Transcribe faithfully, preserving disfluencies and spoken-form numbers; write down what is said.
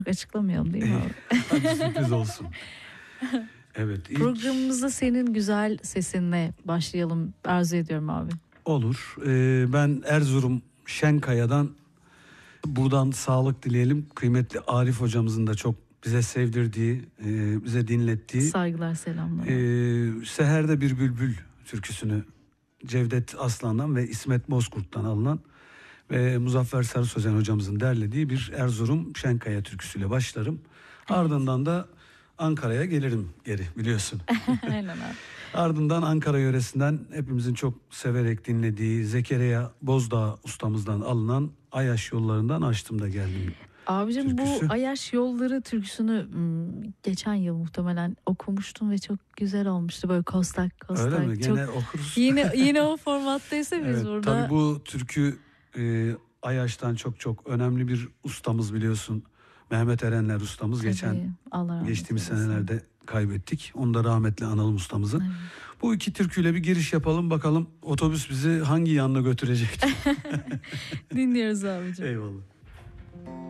Açıklamayalım değil mi abi? Hadi sürpriz olsun. Evet. Ilk... Programımıza senin güzel sesinle başlayalım arzu ediyorum abi. Olur. Ee, ben Erzurum Şenkaya'dan buradan sağlık dileyelim. Kıymetli Arif hocamızın da çok bize sevdirdiği, e, bize dinlettiği. Saygılar, selamlar. E, Seher'de bir Bülbül türküsünü Cevdet Aslan'dan ve İsmet Bozkurt'tan alınan ve Muzaffer Sarı Sözen hocamızın derlediği bir Erzurum Şenkaya türküsüyle başlarım. Evet. Ardından da Ankara'ya gelirim geri, biliyorsun. Aynen abi. Ardından Ankara yöresinden hepimizin çok severek dinlediği Zekeriya Bozdağ ustamızdan alınan Ayaş Yollarından Açtım da Geldim. Abicim türküsü. Bu Ayaş Yolları türküsünü geçen yıl muhtemelen okumuştum ve çok güzel olmuştu, böyle kostak kostak. Öyle mi? Gene çok... okuruz. Yine yine o formattaysa biz evet, burada. Tabii bu türkü e, Ayaş'tan çok çok önemli bir ustamız, biliyorsun. Mehmet Erenler ustamız. Tabii, geçen Allah geçtiğimiz senelerde kaybettik. Onu da rahmetli analım ustamızı. Evet. Bu iki türküyle bir giriş yapalım, bakalım otobüs bizi hangi yanına götürecek. Dinliyoruz abicim. Eyvallah.